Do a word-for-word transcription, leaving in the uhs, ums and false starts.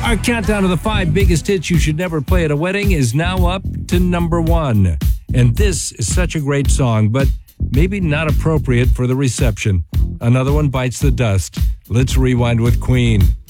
Our countdown of the five biggest hits you should never play at a wedding is now up to number one. And this is such a great song, but maybe not appropriate for the reception. Another one bites the dust. Let's rewind with Queen.